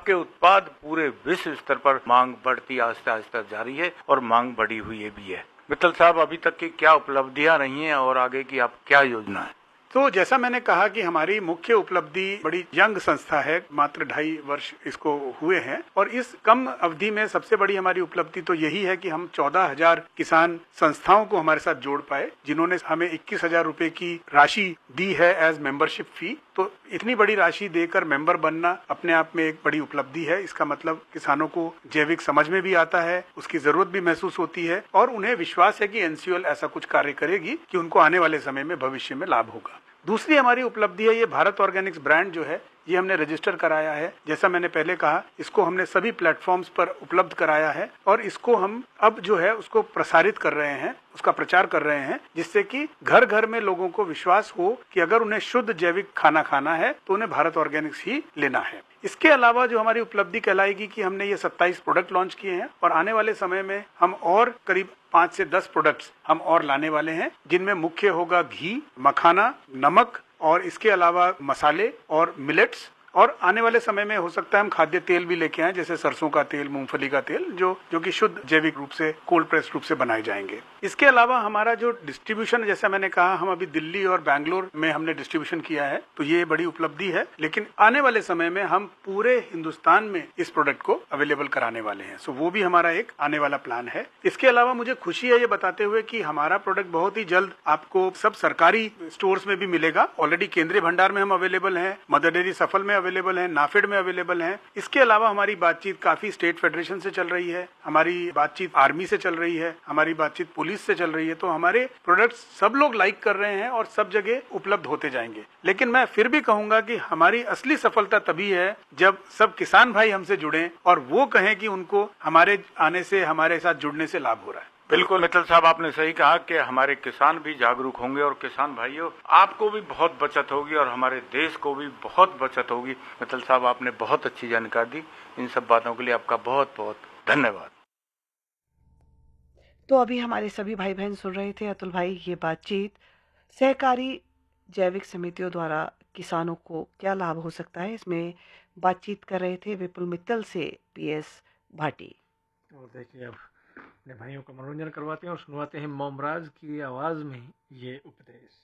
आपके उत्पाद पूरे विश्व स्तर पर मांग बढ़ती आहिस्ता आहिस्ता जा रही है और मांग बढ़ी हुई भी है। मित्तल साहब, अभी तक की क्या उपलब्धियां रही हैं और आगे की आप क्या योजना है? तो जैसा मैंने कहा कि हमारी मुख्य उपलब्धि बड़ी यंग संस्था है, मात्र 2.5 वर्ष इसको हुए हैं, और इस कम अवधि में सबसे बड़ी हमारी उपलब्धि तो यही है कि हम 14,000 किसान संस्थाओं को हमारे साथ जोड़ पाए, जिन्होंने हमें 21,000 रुपए की राशि दी है एज मेंबरशिप फी। तो इतनी बड़ी राशि देकर मेंबर बनना अपने आप में एक बड़ी उपलब्धि है। इसका मतलब किसानों को जैविक समझ में भी आता है, उसकी जरूरत भी महसूस होती है और उन्हें विश्वास है कि एनसीओएल ऐसा कुछ कार्य करेगी कि उनको आने वाले समय में भविष्य में लाभ होगा। दूसरी हमारी उपलब्धि है ये भारत ऑर्गेनिक्स ब्रांड जो है, ये हमने रजिस्टर कराया है। जैसा मैंने पहले कहा, इसको हमने सभी प्लेटफॉर्म्स पर उपलब्ध कराया है और इसको हम अब जो है उसको प्रसारित कर रहे हैं, उसका प्रचार कर रहे हैं, जिससे कि घर घर में लोगों को विश्वास हो कि अगर उन्हें शुद्ध जैविक खाना खाना है तो उन्हें भारत ऑर्गेनिक्स ही लेना है। इसके अलावा जो हमारी उपलब्धि कहलाएगी कि हमने ये 27 प्रोडक्ट लॉन्च किए हैं और आने वाले समय में हम और करीब 5 से 10 प्रोडक्ट्स हम और लाने वाले हैं, जिनमें मुख्य होगा घी, मखाना, नमक और इसके अलावा मसाले और मिलेट्स। और आने वाले समय में हो सकता है हम खाद्य तेल भी लेके आए, जैसे सरसों का तेल, मूंगफली का तेल, जो कि शुद्ध जैविक रूप से कोल्ड प्रेस रूप से बनाए जाएंगे। इसके अलावा हमारा जो डिस्ट्रीब्यूशन, जैसा मैंने कहा, हम अभी दिल्ली और बैंगलोर में हमने डिस्ट्रीब्यूशन किया है, तो ये बड़ी उपलब्धि है। लेकिन आने वाले समय में हम पूरे हिंदुस्तान में इस प्रोडक्ट को अवेलेबल कराने वाले हैं। सो वो भी हमारा एक आने वाला प्लान है। इसके अलावा मुझे खुशी है ये बताते हुए कि हमारा प्रोडक्ट बहुत ही जल्द आपको सब सरकारी स्टोर्स में भी मिलेगा। ऑलरेडी केंद्रीय भंडार में हम अवेलेबल हैं, मदर डेयरी सफल में अवेलेबल है, नाफेड में अवेलेबल है। इसके अलावा हमारी बातचीत काफी स्टेट फेडरेशन से चल रही है, हमारी बातचीत आर्मी से चल रही है, हमारी बातचीत पुलिस से चल रही है। तो हमारे प्रोडक्ट्स सब लोग लाइक कर रहे हैं और सब जगह उपलब्ध होते जाएंगे। लेकिन मैं फिर भी कहूंगा कि हमारी असली सफलता तभी है जब सब किसान भाई हमसे जुड़ें और वो कहें कि उनको हमारे आने से, हमारे साथ जुड़ने से लाभ हो रहा है। बिल्कुल मित्तल साहब, आपने सही कहा कि हमारे किसान भी जागरूक होंगे और किसान भाइयों, आपको भी बहुत बचत होगी और हमारे देश को भी बहुत बचत होगी। मित्तल साहब, आपने बहुत अच्छी जानकारी दी। इन सब बातों के लिए आपका बहुत बहुत धन्यवाद। तो अभी हमारे सभी भाई बहन सुन रहे थे अतुल भाई ये बातचीत, सहकारी जैविक समितियों द्वारा किसानों को क्या लाभ हो सकता है, इसमें बातचीत कर रहे थे विपुल मित्तल से पीएस भाटी। और देखिए, अब अपने भाइयों का मनोरंजन करवाते हैं और सुनवाते हैं मोमराज की आवाज में ये उपदेश।